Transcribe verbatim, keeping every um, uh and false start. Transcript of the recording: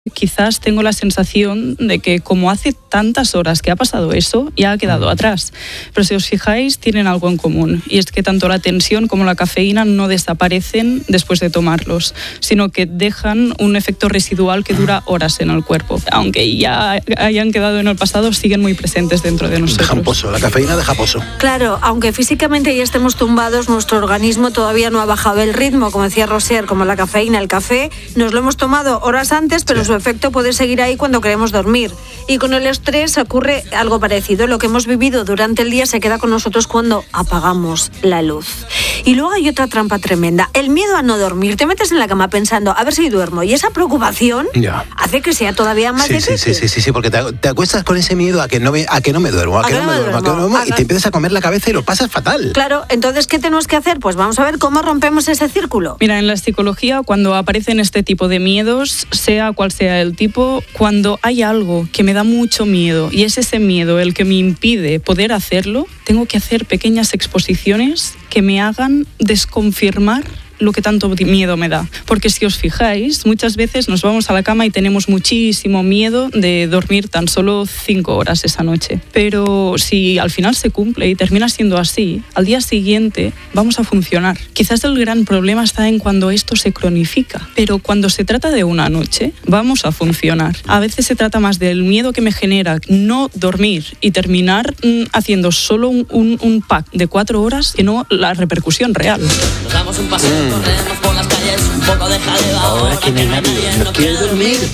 Quizás tengo la sensación de que como hace tantas horas que ha pasado eso, ya ha quedado atrás. Pero si os fijáis, tienen algo en común. Y es que tanto la tensión como la cafeína no desaparecen después de tomarlos, sino que dejan un efecto residual que dura horas en el cuerpo. Aunque ya hayan quedado en el pasado, siguen muy presentes dentro de nosotros. Dejan pozo, la cafeína deja pozo. Claro, aunque físicamente ya estemos tumbados, nuestro organismo todavía no ha bajado el ritmo, como decía Rosier, como la cafeína, el café. Nos lo hemos tomado horas antes, pero sí. Su efecto puede seguir ahí cuando queremos dormir. Y con el estrés ocurre algo parecido. Lo que hemos vivido durante el día se queda con nosotros cuando apagamos la luz. Y luego hay otra trampa tremenda. El miedo a no dormir. Te metes en la cama pensando, a ver si duermo. Y esa preocupación ya. hace que sea todavía más sí, difícil. Sí, sí, sí, sí, porque te, te acuestas con ese miedo a que no me, a que no me duermo, a, a que, que no me duermo, duermo, a que no me duermo, y te empiezas a comer la cabeza y lo pasas fatal. Claro, entonces, ¿qué tenemos que hacer? Pues vamos a ver cómo rompemos ese círculo. Mira, en la psicología, cuando aparecen este tipo de miedos, sea cual sea el tipo, cuando hay algo que me da mucho miedo y es ese miedo el que me impide poder hacerlo, tengo que hacer pequeñas exposiciones que me hagan desconfirmar lo que tanto miedo me da. Porque si os fijáis, muchas veces nos vamos a la cama y tenemos muchísimo miedo de dormir tan solo cinco horas esa noche. Pero si al final se cumple y termina siendo así, al día siguiente vamos a funcionar. Quizás el gran problema está en cuando esto se cronifica. Pero cuando se trata de una noche, vamos a funcionar. A veces se trata más del miedo que me genera no dormir y terminar mmm, haciendo solo un, un, un pack de cuatro horas que no la repercusión real. Nos damos un paseo. Mm. Corremos por las calles, un poco de jaleo. Ahora que no hay nadie, no quiero dormir.